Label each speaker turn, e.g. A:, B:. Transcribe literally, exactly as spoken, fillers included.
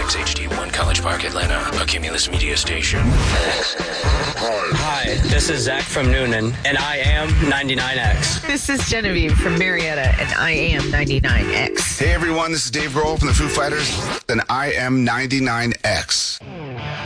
A: X H D one College Park, Atlanta, a Cumulus Media station.
B: Hi, this is Zach from Noonan, and I am ninety-nine X.
C: This is Genevieve from Marietta, and I am ninety-nine X.
D: Hey everyone, this is Dave Grohl from the Foo Fighters, and I am ninety-nine X.